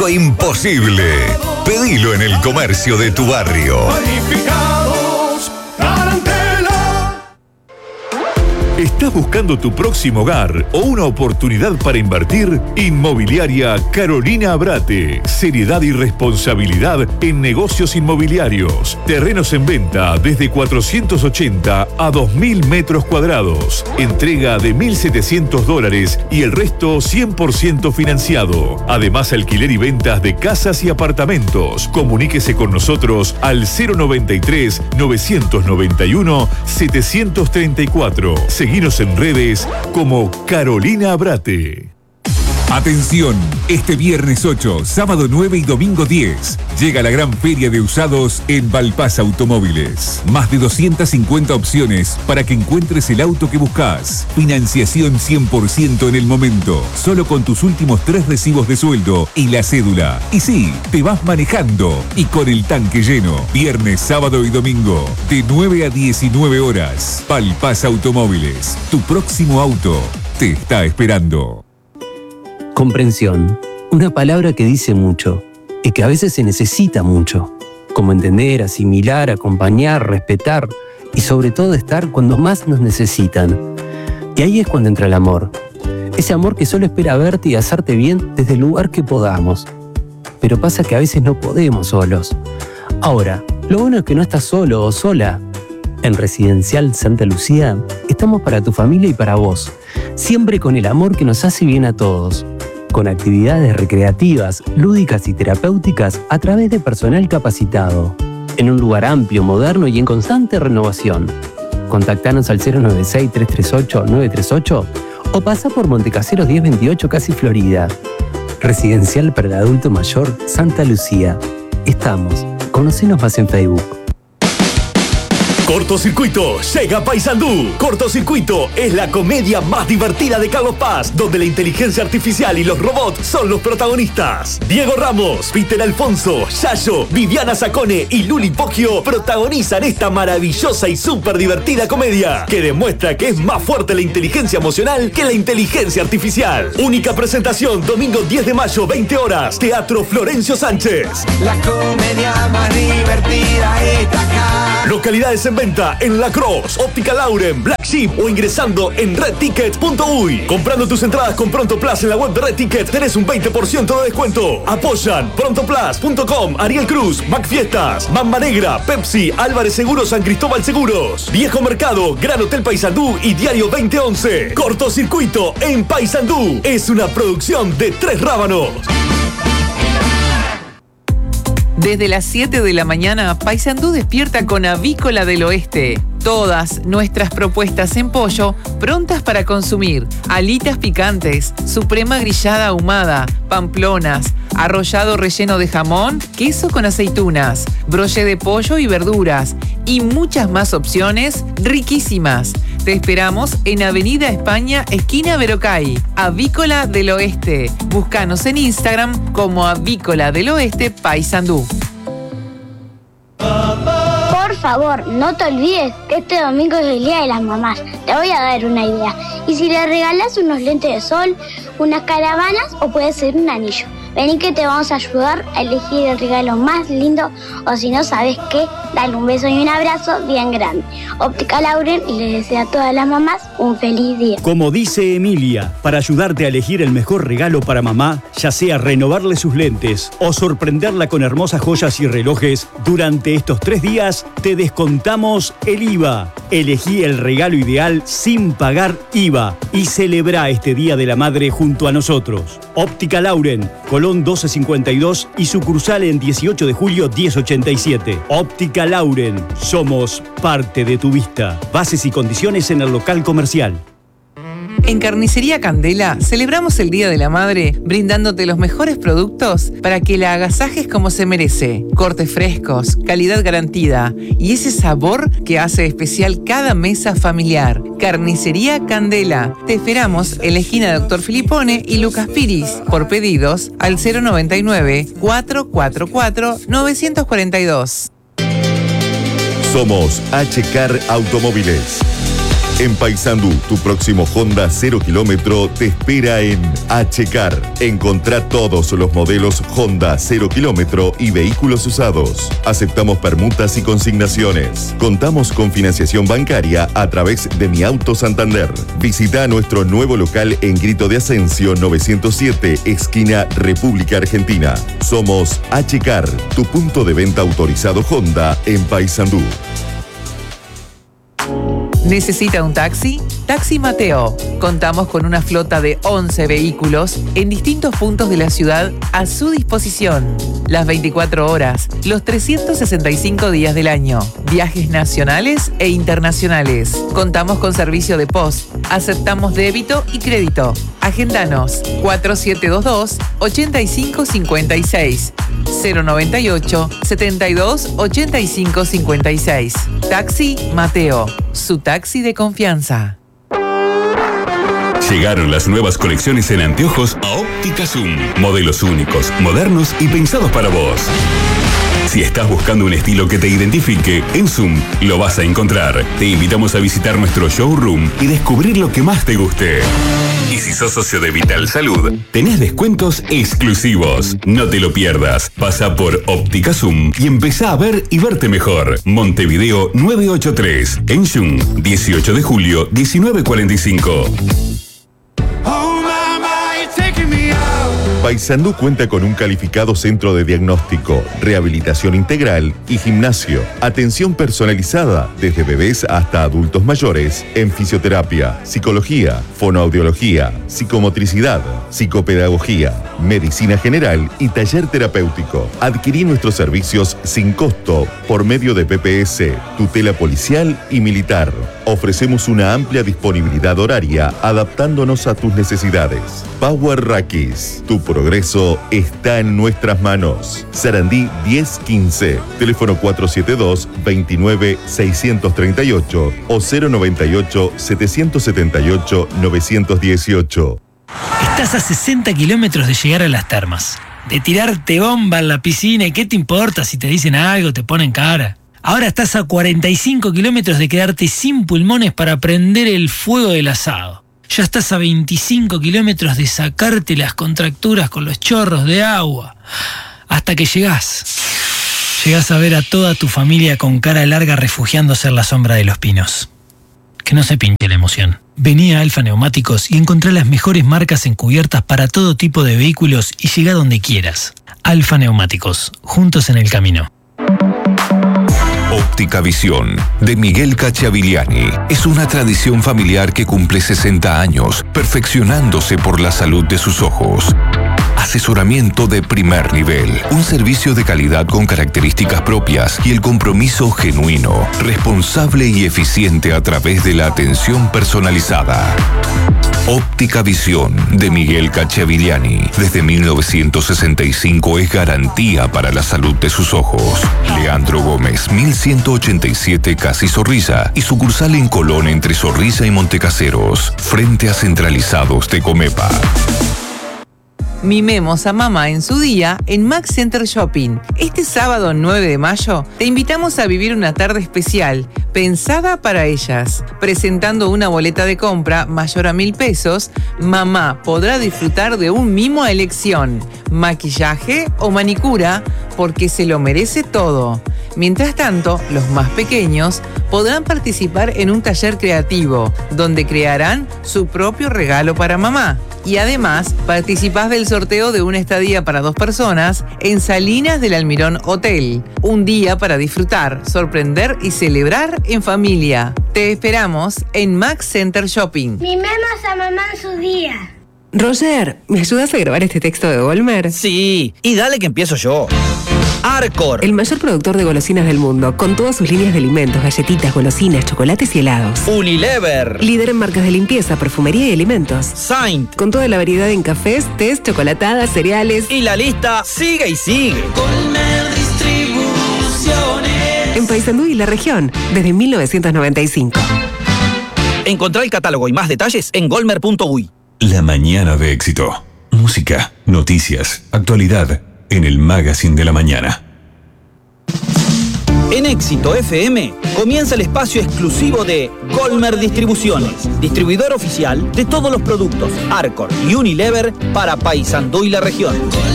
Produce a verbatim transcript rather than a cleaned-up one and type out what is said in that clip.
Imposible. Pedilo en el comercio de tu barrio. ¿Estás buscando tu próximo hogar o una oportunidad para invertir? Inmobiliaria Carolina Abrate. Seriedad y responsabilidad en negocios inmobiliarios. Terrenos en venta desde cuatrocientos ochenta a dos mil metros cuadrados. Entrega de mil setecientos dólares y el resto cien por ciento financiado. Además, alquiler y ventas de casas y apartamentos. Comuníquese con nosotros al cero noventa y tres, novecientos noventa y uno, setecientos treinta y cuatro. Seguinos en redes como Carolina Abrate. Atención, este viernes ocho, sábado nueve y domingo diez, llega la gran feria de usados en Valpaz Automóviles. Más de doscientas cincuenta opciones para que encuentres el auto que buscas. Financiación cien por ciento en el momento, solo con tus últimos tres recibos de sueldo y la cédula. Y sí, te vas manejando y con el tanque lleno. Viernes, sábado y domingo, de nueve a diecinueve horas. Valpaz Automóviles, tu próximo auto te está esperando. Comprensión, una palabra que dice mucho y que a veces se necesita mucho, como entender, asimilar, acompañar, respetar y sobre todo estar cuando más nos necesitan. Y ahí es cuando entra el amor, ese amor que solo espera verte y hacerte bien desde el lugar que podamos. Pero pasa que a veces no podemos solos. Ahora, lo bueno es que no estás solo o sola. En Residencial Santa Lucía estamos para tu familia y para vos, siempre con el amor que nos hace bien a todos. Con actividades recreativas, lúdicas y terapéuticas a través de personal capacitado. En un lugar amplio, moderno y en constante renovación. Contactanos al cero nueve seis, tres tres ocho, nueve tres ocho o pasa por Montecaseros diez veintiocho, Casi Florida. Residencial para el Adulto Mayor Santa Lucía. Estamos. Conocenos más en Facebook. Cortocircuito llega a Paysandú. Cortocircuito es la comedia más divertida de Carlos Paz, donde la inteligencia artificial y los robots son los protagonistas. Diego Ramos, Peter Alfonso, Yayo, Viviana Sacone y Luli Poggio protagonizan esta maravillosa y súper divertida comedia que demuestra que es más fuerte la inteligencia emocional que la inteligencia artificial. Única presentación domingo diez de mayo, veinte horas, Teatro Florencio Sánchez. La comedia más divertida está acá. Localidades en venta en La Cross, Óptica Lauren, Black Sheep o ingresando en red ticket punto uy. Comprando tus entradas con Pronto Plus en la web de Red Ticket tenés un veinte por ciento de descuento. Apoyan pronto plus punto com, Ariel Cruz, Mac Fiestas, Mamba Negra, Pepsi, Álvarez Seguros, San Cristóbal Seguros, Viejo Mercado, Gran Hotel Paysandú y Diario veinte once. Cortocircuito en Paysandú es una producción de Tres Rábanos. Desde las siete de la mañana, Paysandú despierta con Avícola del Oeste. Todas nuestras propuestas en pollo prontas para consumir. Alitas picantes, suprema grillada ahumada, pamplonas, arrollado relleno de jamón, queso con aceitunas, broche de pollo y verduras y muchas más opciones riquísimas. Te esperamos en Avenida España, esquina Verocay. Avícola del Oeste. Búscanos en Instagram como Avícola del Oeste Paysandú. Por favor, no te olvides que este domingo es el Día de las Mamás. Te voy a dar una idea. ¿Y si le regalas unos lentes de sol, unas caravanas o puede ser un anillo? Vení que te vamos a ayudar a elegir el regalo más lindo, o si no sabes qué, dale un beso y un abrazo bien grande. Óptica Lauren y les desea a todas las mamás un feliz día. Como dice Emilia, para ayudarte a elegir el mejor regalo para mamá, ya sea renovarle sus lentes o sorprenderla con hermosas joyas y relojes, durante estos tres días te descontamos el I V A. Elegí el regalo ideal sin pagar I V A y celebra este Día de la Madre junto a nosotros. Óptica Lauren, Colón doce cincuenta y dos y sucursal en dieciocho de julio diez ochenta y siete. Óptica Lauren, somos parte de tu vista. Bases y condiciones en el local comercial. En Carnicería Candela celebramos el Día de la Madre brindándote los mejores productos para que la agasajes como se merece. Cortes frescos, calidad garantida y ese sabor que hace especial cada mesa familiar. Carnicería Candela. Te esperamos en la esquina de Doctor Filipone y Lucas Piris. Por pedidos al cero noventa y nueve, cuatrocientos cuarenta y cuatro, novecientos cuarenta y dos. Somos H-Car Automóviles. En Paysandú, tu próximo Honda cero kilómetro te espera en H-Car. Encontrá todos los modelos Honda cero kilómetro y vehículos usados. Aceptamos permutas y consignaciones. Contamos con financiación bancaria a través de Mi Auto Santander. Visita nuestro nuevo local en Grito de Ascencio novecientos siete, esquina República Argentina. Somos H-Car, tu punto de venta autorizado Honda en Paysandú. ¿Necesita un taxi? Taxi Mateo. Contamos con una flota de once vehículos en distintos puntos de la ciudad a su disposición. Las veinticuatro horas, los trescientos sesenta y cinco días del año. Viajes nacionales e internacionales. Contamos con servicio de post. Aceptamos débito y crédito. Agendanos cuatro siete dos dos, ocho cinco cinco seis, cero noventa y ocho, setenta y dos, ochenta y cinco cincuenta y seis. Taxi Mateo, su taxi de confianza. Llegaron las nuevas colecciones en anteojos a Óptica Zoom. Modelos únicos, modernos y pensados para vos. Si estás buscando un estilo que te identifique, en Zoom lo vas a encontrar. Te invitamos a visitar nuestro showroom y descubrir lo que más te guste. Y si sos socio de Vital Salud, tenés descuentos exclusivos. No te lo pierdas. Pasa por Óptica Zoom y empezá a ver y verte mejor. Montevideo novecientos ochenta y tres. En Zoom, dieciocho de julio, diecinueve cuarenta y cinco. Paysandú cuenta con un calificado centro de diagnóstico, rehabilitación integral y gimnasio. Atención personalizada desde bebés hasta adultos mayores en fisioterapia, psicología, fonoaudiología, psicomotricidad, psicopedagogía, medicina general y taller terapéutico. Adquirí nuestros servicios sin costo por medio de P P S, tutela policial y militar. Ofrecemos una amplia disponibilidad horaria adaptándonos a tus necesidades. Power Rakis, tu progreso está en nuestras manos. Sarandí diez quince, teléfono cuatro siete dos, veintinueve, seiscientos treinta y ocho o cero noventa y ocho, setecientos setenta y ocho, novecientos dieciocho. Estás a sesenta kilómetros de llegar a las termas, de tirarte bomba en la piscina y qué te importa si te dicen algo, te ponen cara. Ahora estás a cuarenta y cinco kilómetros de quedarte sin pulmones para prender el fuego del asado. Ya estás a veinticinco kilómetros de sacarte las contracturas con los chorros de agua. Hasta que llegás. Llegás a ver a toda tu familia con cara larga refugiándose en la sombra de los pinos. Que no se pinche la emoción. Vení a Alfa Neumáticos y encontrá las mejores marcas en cubiertas para todo tipo de vehículos y llegá donde quieras. Alfa Neumáticos, juntos en el camino. Óptica Visión, de Miguel Cacciavilliani, es una tradición familiar que cumple sesenta años, perfeccionándose por la salud de sus ojos. Asesoramiento de primer nivel, un servicio de calidad con características propias y el compromiso genuino, responsable y eficiente a través de la atención personalizada. Óptica Visión, de Miguel Cacciavilliani, desde mil novecientos sesenta y cinco es garantía para la salud de sus ojos. Leandro Gómez, mil ciento ochenta y siete Casi Zorrilla y sucursal en Colón entre Zorrilla y Montecaseros, frente a Centralizados de Comepa. Mimemos a mamá en su día en Max Center Shopping. Este sábado nueve de mayo te invitamos a vivir una tarde especial pensada para ellas. Presentando una boleta de compra mayor a mil pesos, mamá podrá disfrutar de un mimo a elección, maquillaje o manicura, porque se lo merece todo. Mientras tanto, los más pequeños podrán participar en un taller creativo, donde crearán su propio regalo para mamá. Y además, participás del sorteo de una estadía para dos personas en Salinas del Almirón Hotel. Un día para disfrutar, sorprender y celebrar en familia. Te esperamos en Max Center Shopping. Mimemos a mamá en su día. Roger, ¿me ayudas a grabar este texto de Golmer? Sí, y dale que empiezo yo. Arcor, el mayor productor de golosinas del mundo, con todas sus líneas de alimentos, galletitas, golosinas, chocolates y helados. Unilever, líder en marcas de limpieza, perfumería y alimentos. Saint, con toda la variedad en cafés, tés, chocolatadas, cereales. Y la lista sigue y sigue. Golmer Distribuciones. En Paysandú y la región, desde mil novecientos noventa y cinco. Encontrá el catálogo y más detalles en golmer punto uy. La mañana de éxito. Música, noticias, actualidad, en el Magazine de la Mañana. En Éxito F M comienza el espacio exclusivo de Colmer Distribuciones, distribuidor oficial de todos los productos Arcor y Unilever para Paysandú y la región.